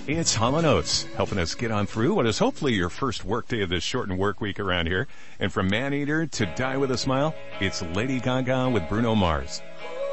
It's Hall & Oates, helping us get on through what is hopefully your first work day of this shortened work week around here. And from Maneater to Die With a Smile, it's Lady Gaga with Bruno Mars.